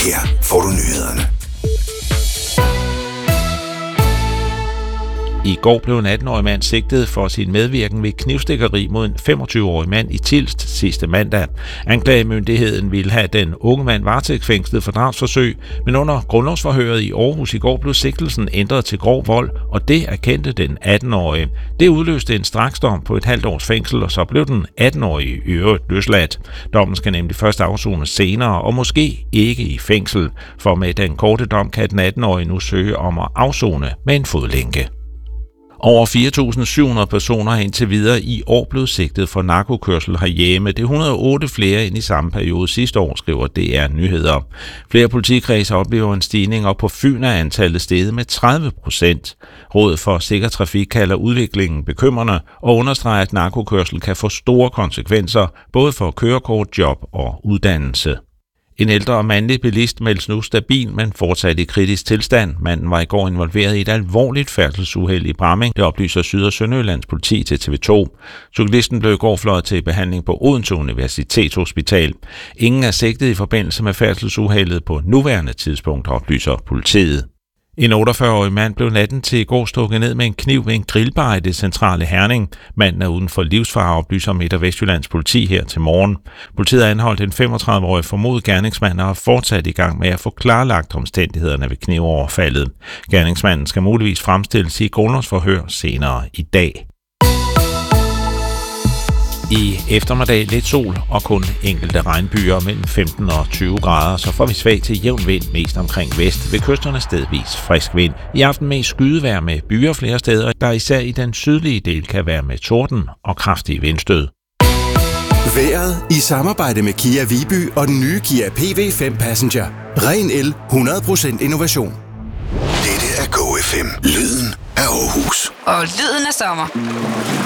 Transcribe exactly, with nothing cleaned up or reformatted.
Her får du nyhederne. I går blev en atten-årig mand sigtet for sin medvirken ved knivstikkeri mod en femogtyve-årig mand i Tilst sidste mandag. Anklagemyndigheden ville have den unge mand varetægtsfængslet for drabsforsøg, men under grundlovsforhøret i Aarhus i går blev sigtelsen ændret til grov vold, og det erkendte den atten-årige. Det udløste en straksdom på et halvt års fængsel, og så blev den atten-årige i øvrigt løsladt. Dommen skal nemlig først afsones senere, og måske ikke i fængsel, for med den korte dom kan den atten-årige nu søge om at afsone med en fodlænke. Over fire tusind syv hundrede personer har indtil videre i år blevet sigtet for narkokørsel herhjemme. Det er et hundrede og otte flere end i samme periode sidste år, skriver D R Nyheder. Flere politikredse oplever en stigning, og på Fyn er antallet steget med tredive procent. Rådet for Sikker Trafik kalder udviklingen bekymrende og understreger, at narkokørsel kan få store konsekvenser, både for kørekort, job og uddannelse. En ældre mandlig bilist meldes nu stabil, men fortsat i kritisk tilstand. Manden var i går involveret i et alvorligt færdselsuheld i Bramming. Det oplyser Syd- og Sønderjyllands politi til T V to. Cyklisten blev i går fløjet til behandling på Odense Universitetshospital. Ingen er sigtet i forbindelse med færdselsuheldet på nuværende tidspunkt, oplyser politiet. En otteogfyrre-årig mand blev natten til i går stukket ned med en kniv ved en grillbar i det centrale Herning. Manden er uden for livsfare, oplyser Midt- og Vestjyllands politi her til morgen. Politiet har anholdt en femogtredive-årig formodet gerningsmand og er fortsat i gang med at få klarlagt omstændighederne ved knivoverfaldet. Gerningsmanden skal muligvis fremstilles i grundlovsforhør senere i dag. I eftermiddag lidt sol og kun enkelte regnbyer mellem femten og tyve grader, så får vi svag til jævn vind mest omkring vest. Ved kysterne stedvis frisk vind. I aften med skydevejr med byer flere steder, der især i den sydlige del kan være med torden og kraftige vindstød. Vejret i samarbejde med Kia Viby og den nye Kia P V fem Passenger. Ren el, hundrede procent innovation. Dette er K F M. Lyden af Aarhus. Og lyden af sommer.